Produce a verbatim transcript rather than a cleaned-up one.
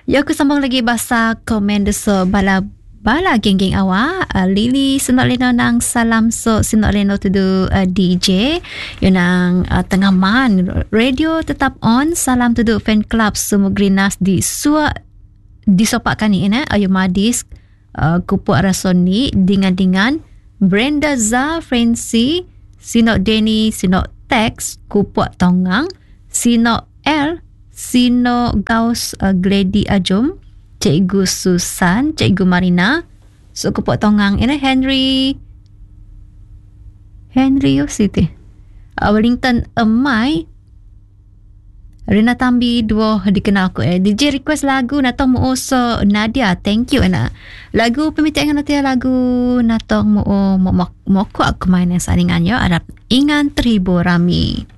Ya, aku sambung lagi bahasa komen so bala bala geng-geng awak. Uh, Lily senok leno nang salam so senok leno tu du uh, D J. Yo nang uh, tengah man radio tetap on. Salam tu du fan club semua Grinas di sua disopakkan ni eh. Ayo madis uh, kupuk rasoni dengan-dengan Brenda Za Francie sinok Denny sinok Tex kupuk tongang sinok L Sino Gaus uh, Glady Ajum, Cikgu Susan, Cikgu Marina, so kupuk tongang ini Henry Henry Yositi, uh, Wellington Emai, Rina Tambi dua dikenal aku eh. D J request lagu natong mo so Nadia, thank you ana. Lagu pemitian nanti lagu natong mo mo mo aku main yang saringan yo Arab Ingan Tribo Rami.